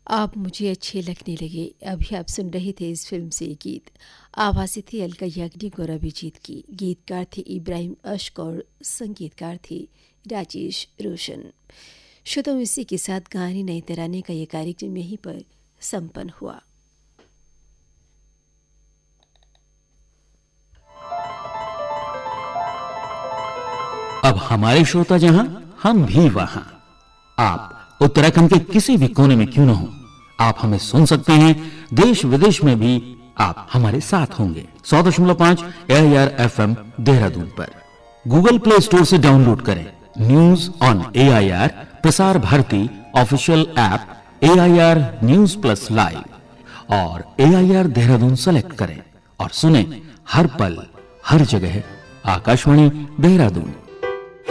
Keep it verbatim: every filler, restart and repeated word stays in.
आप मुझे अच्छे लगने लगे। अभी आप सुन रहे थे इस फिल्म से गीत। आवाज़ें थी अलका याग्निक और अभिजीत की, गीतकार थे इब्राहिम अश्क और संगीतकार थे राजेश रोशन। श्रोताओं, इसी के साथ गाने नए तराने का ये कार्यक्रम यहीं पर संपन्न हुआ। अब हमारे श्रोता जहां, हम भी वहां। आप उत्तराखंड के किसी भी कोने में क्यों न हो, आप हमें सुन सकते हैं। देश विदेश में भी आप हमारे साथ होंगे। सौ दशमलव पांच ए I R F M Dehradun पर गूगल प्ले स्टोर से डाउनलोड करें news on A I R Prasar Bharati official app A I R news plus live और ए आई आर देहरादून सेलेक्ट करें और सुने हर पल हर जगह आकाशवाणी देहरादून।